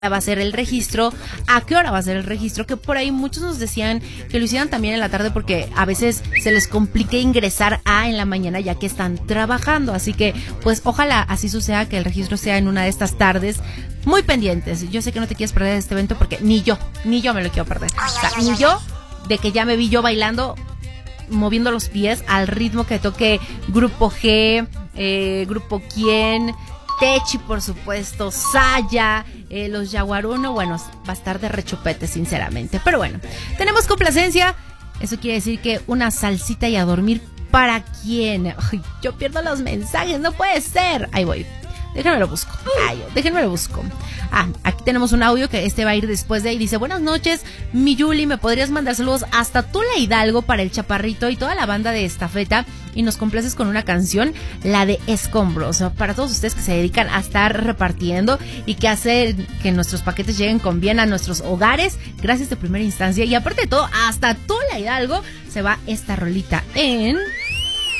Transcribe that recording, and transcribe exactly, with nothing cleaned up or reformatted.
va a ser el registro, a qué hora va a ser el registro, que por ahí muchos nos decían que lo hicieran también en la tarde porque a veces se les complica ingresar a en la mañana ya que están trabajando, así que pues ojalá así suceda, que el registro sea en una de estas tardes. Muy pendientes, yo sé que no te quieres perder este evento porque ni yo, ni yo me lo quiero perder, o sea, ni yo, de que ya me vi yo bailando, moviendo los pies al ritmo que toque Grupo G, eh, Grupo Quién, Techi, por supuesto, Saya, eh, los Yaguaruno, bueno, va a estar de rechupete, sinceramente. Pero bueno, tenemos complacencia. Eso quiere decir que una salsita y a dormir, ¿para quién? Ay, yo pierdo los mensajes, no puede ser. Ahí voy. Déjenme lo busco. Ay, déjenme lo busco. Ah, aquí tenemos un audio que este va a ir después de ahí. Dice, buenas noches, mi Yuli, ¿me podrías mandar saludos hasta Tula Hidalgo para el Chaparrito y toda la banda de Estafeta? Y nos complaces con una canción, la de Escombros, para todos ustedes que se dedican a estar repartiendo y que hacen que nuestros paquetes lleguen con bien a nuestros hogares. Gracias de primera instancia. Y aparte de todo, hasta Tula Hidalgo se va esta rolita en...